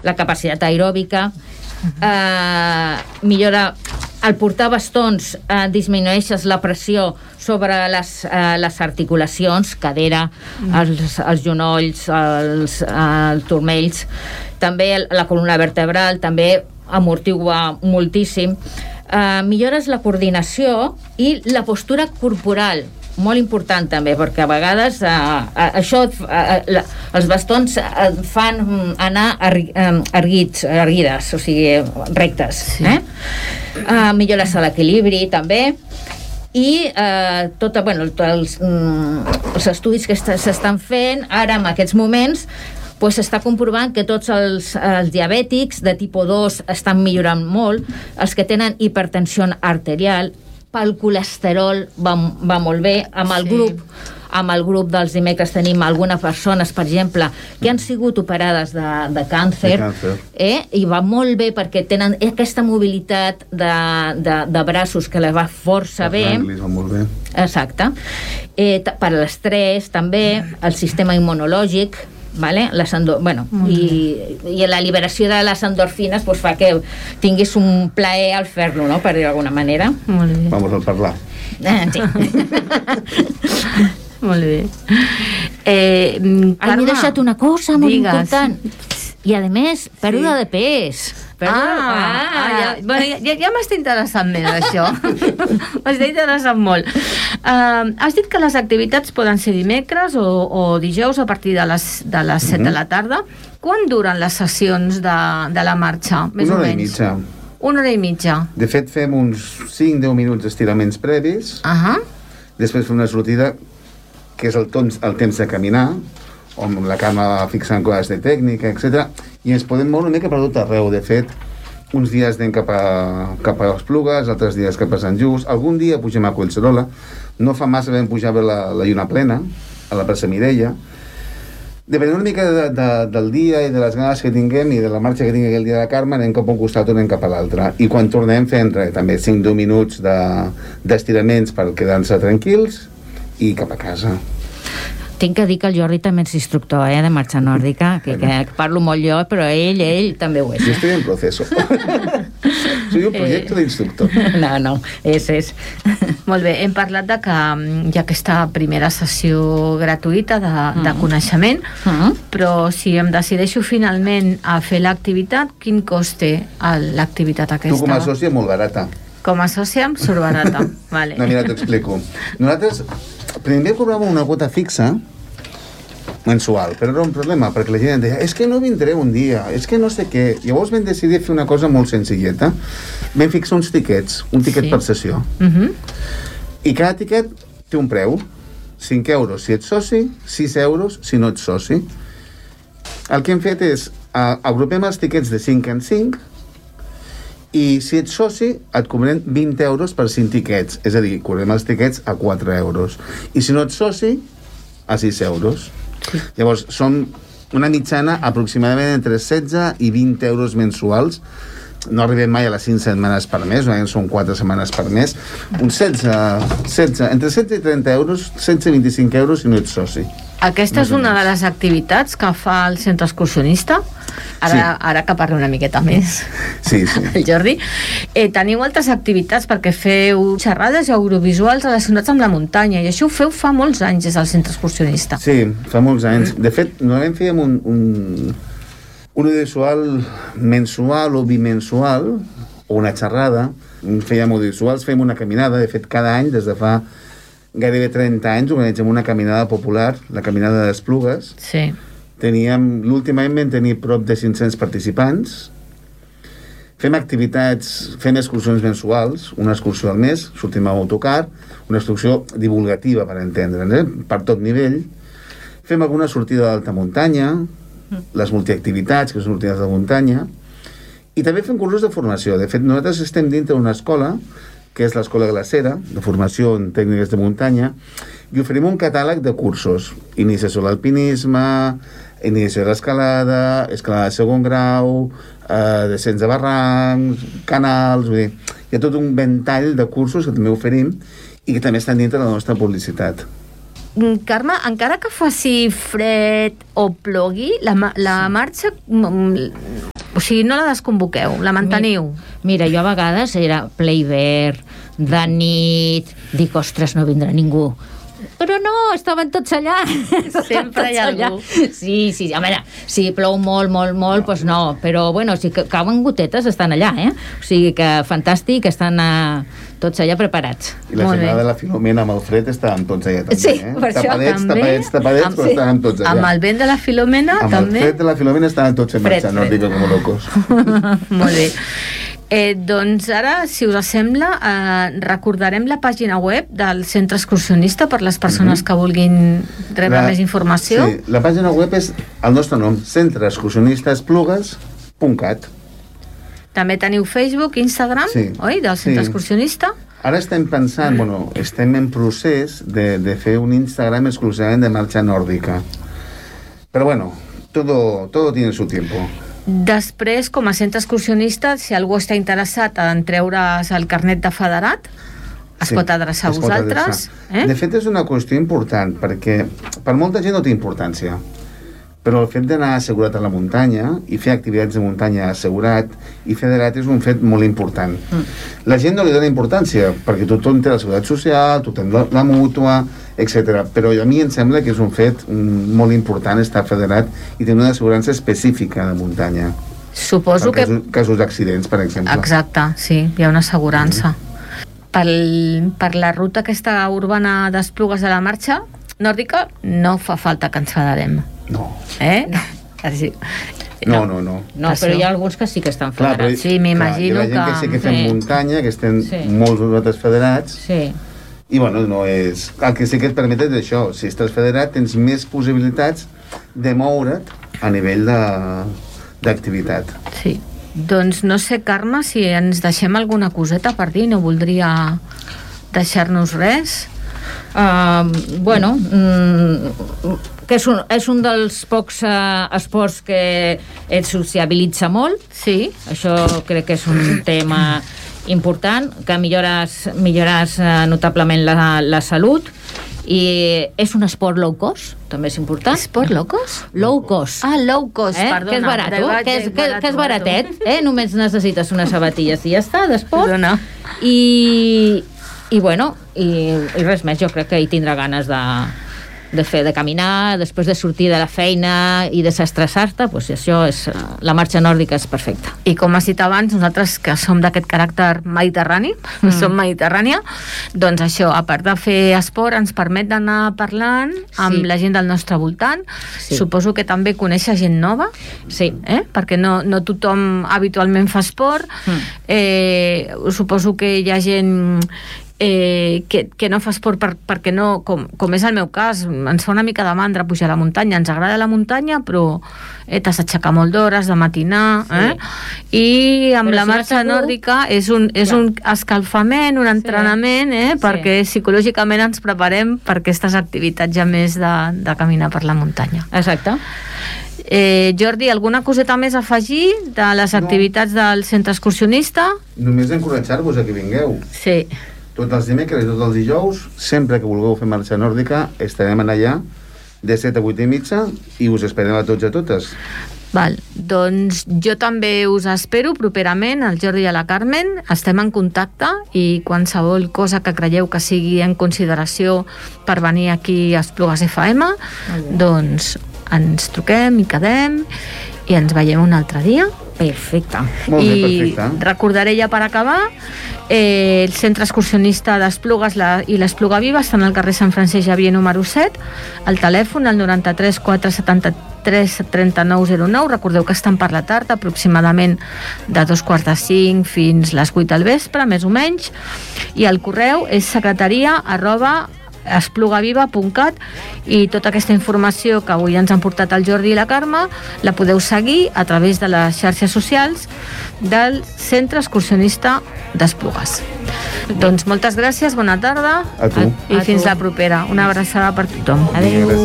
la capacitat aeròbica, millora el portar bastons, disminueixes la pressió sobre les articulacions, cadera, els genolls, els turmells, també la columna vertebral, també amortigua moltíssim. Millores la coordinació i la postura corporal, molt important també, perquè a vegades els bastons fan anar erguides, o sigui, rectes. Millores l'equilibri també, i els estudis que s'estan fent ara en aquests moments, s'està comprovant que tots els diabètics de tipus 2 estan millorant molt, els que tenen hipertensió arterial, pel colesterol va molt bé. Amb el grup dels dimecres tenim algunes persones, per exemple, que han sigut operades de càncer, i va molt bé perquè tenen aquesta mobilitat de braços que les va força bé. Va molt bé. Exacte. Per a l'estrès també, el sistema immunològic, vale? I la liberació de les endorfines fa que tinguis un plaer al fer-lo, no? Per dir d'alguna manera. Molt bé. Vamos a parlar. Sí. Molt bé. M'he deixat una cosa molt important. I a més, pèrdua de pes. Ja m'està interessant més això. M'està interessant molt. Has dit que les activitats poden ser dimecres o dijous a partir de les 7 de la tarda. Quan duren les sessions de la marxa? Més o menys? 1 hora i mitja. De fet, fem uns 5-10 minuts d'estiraments previs. Després fem una sortida que és el temps de caminar, on la Carme va fixant coses de tècnica, etc. I ens podem moure una mica per tot arreu. De fet, uns dies anem cap a Esplugues, altres dies cap a Sant Just, algun dia pugem a Collserola. No fa massa vam pujar a veure la Lluna Plena, a la plaça Mireia. Depenent una mica del dia i de les ganes que tinguem i de la marxa que tingui aquell dia de Carme, anem cap a un costat o anem cap a l'altre. I quan tornem fem també 5-10 minuts d'estiraments per quedar-se tranquils i cap a casa. Tinc que dir que el Jordi també és instructor de marxa nòrdica, que parlo molt jo, però ell també ho és. Jo estic en proceso. Soy un projecte d'instructor. No, és. Molt bé, hem parlat de que hi ha aquesta primera sessió gratuïta de coneixement, però si em decideixo finalment a fer l'activitat, quin cost té l'activitat aquesta? Tu com a sòcia molt barata. Com a sòcia em surt barata. Vale. No, mira, t'ho explico. Nosaltres primer cobràvem una quota fixa mensual, però era un problema, perquè la gent deia, és que no vindré un dia, és que no sé què. Llavors vam decidir fer una cosa molt senzilleta. Vam fixar uns tiquets, un tiquet per sessió. I cada tiquet té un preu. 5 euros si ets soci, 6 euros si no ets soci. El que hem fet és, agrupem els tiquets de 5 en 5, i si ets soci et cobrem 20 euros per 5 tiquets, és a dir, cobrem els tiquets a 4 euros, i si no ets soci a 6 euros. Llavors són una mitjana aproximadament entre 16 i 20 euros mensuals. No arribem mai a les 5 setmanes per mes, són 4 setmanes per mes. Uns 16, entre 16 i 30 euros, 16 i 25 euros si no ets soci. Aquesta és una de les activitats que fa el centre excursionista. Ara que parlo una miqueta més. Sí. El Jordi. Teniu altres activitats perquè feu xerrades audiovisuals relacionats amb la muntanya, i això ho feu fa molts anys des del centre excursionista. Sí, fa molts anys. De fet, normalment fèiem un audiovisual mensual o bimensual, o una xerrada. Fèiem audiovisuals, fèiem una caminada. De fet, cada any, des de fa gairebé 30 anys, organitzem una caminada popular, la caminada d'Esplugues. Sí. L'últim any vam tenir prop de 500 participants. Fem activitats, fem excursions mensuals, una excursió al mes, sortim amb autocar, una excursió divulgativa, per entendre'ns, per tot nivell. Fem alguna sortida d'alta muntanya, les multiactivitats, que són sortides de muntanya, i també fem cursos de formació. De fet, nosaltres estem dintre d'una escola, que és l'Escola Glacera, de formació en tècniques de muntanya, i oferim un catàleg de cursos. Iniciació a l'alpinisme, iniciació a l'escalada, escalada de segon grau, descens de barrancs, canals, vull dir, hi ha tot un ventall de cursos que també oferim i que també estan dintre de la nostra publicitat. Carme, encara que faci fred o plogui, la marxa O sigui, no la desconvoqueu, la manteniu. Mira, jo a vegades era ple hivern, de nit, dic, ostres, no vindrà ningú. Però no, estaven tots allà. Sempre hi ha algú. Sí, a veure, si plou molt, doncs no, però bueno, si cauen gotetes, estan allà, O sigui que fantàstic, estan tots allà preparats. I la setmana de la Filomena amb el fred estàvem tots allà també, Sí, per això. Tapadets, però estàvem tots allà. Amb el vent de la Filomena també. Amb el fred de la Filomena estàvem tots en marxa, no dic com locos. Molt bé. Doncs ara, si us sembla, recordarem la pàgina web del Centre Excursionista per les persones que vulguin rebre més informació. Sí, la pàgina web és el nostre nom, centreexcursionistesplugues.cat. També teniu Facebook, Instagram, oi, del Centre Excursionista? Ara estem pensant, estem en procés de fer un Instagram exclusivament de marxa nòrdica. Però todo tiene su tiempo. Després, com a centre excursionista, si algú està interessat en treure's el carnet de federat, es pot adreçar a vosaltres. De fet, és una qüestió important, perquè per molta gent no té importància, però el fet d'anar assegurat a la muntanya i fer activitats de muntanya assegurat i federat és un fet molt important. La gent no li dona importància, perquè tothom té la seguretat social, tothom la mútua, etc. Però a mi em sembla que és un fet molt important estar federat i tenir una assegurança específica de muntanya. Suposo que... casos d'accidents, per exemple. Exacte, sí, hi ha una assegurança. Per la ruta aquesta urbana d'Esplugues de la Marxa nòrdica no fa falta que ens federem. No. No, però hi ha alguns que sí que estan federats. Sí, m'imagino que... Hi ha gent que sí que fem muntanya, que estem molts nosaltres federats. Sí. I no és... El que sí que et permet és això. Si estàs federat, tens més possibilitats de moure't a nivell d'activitat. Sí. Doncs no sé, Carme, si ens deixem alguna coseta per dir, no voldria deixar-nos res. Que és un dels pocs esports que et sociabilitza molt. Sí. Això crec que és un tema important, que milloraràs notablement la salut, i és un esport low cost, també és important. Esport low cost? Low cost. Low cost, perdona. Que és barat, que és baratet, només necessites unes sabatilles i ja està, d'esport. Perdona. I res més, jo crec que hi tindrà ganes de caminar, després de sortir de la feina i desestressar-te, doncs això és... La marxa nòrdica és perfecta. I com has dit abans, nosaltres que som d'aquest caràcter mediterrani, som mediterrània, doncs això, a part de fer esport, ens permet d'anar parlant amb la gent del nostre voltant. Suposo que també conèixer gent nova, perquè no tothom habitualment fa esport. Suposo que hi ha gent que no fa esport perquè no, com és el meu cas, ens fa una mica de mandra pujar a la muntanya, ens agrada la muntanya, però t'has d'aixecar molt d'hores, de matinar, i amb la marxa nòrdica és un escalfament, un entrenament, perquè psicològicament ens preparem per aquestes activitats ja més de caminar per la muntanya. Exacte. Jordi, alguna coseta més a afegir de les activitats del centre excursionista? Només encoratjar-vos a que vingueu. Sí. Tots els dimecres i tots els dijous, sempre que vulgueu fer marxa nòrdica, estarem allà de 7 a 8 i mitja i us esperem a tots i a totes. Val, doncs jo també us espero properament, el Jordi i la Carmen, estem en contacte i qualsevol cosa que creieu que sigui en consideració per venir aquí a Esplugues FM, doncs ens truquem i quedem i ens veiem un altre dia. Perfecte. Molt bé, perfecte. I recordaré ja per acabar, el centre excursionista d'Esplugues i l'Espluga Viva estan al carrer Sant Francesc Xavier número 7, el telèfon el 93 473 3909. Recordeu que estan per la tarda, aproximadament de 4:45 fins les 8 del vespre, més o menys, i el correu és secretaria@esplugaviva.cat, i tota aquesta informació que avui ens han portat el Jordi i la Carme la podeu seguir a través de les xarxes socials del Centre Excursionista d'Esplugues. Doncs moltes gràcies, bona tarda a tu. I fins la propera. Una abraçada per tothom. Adéu.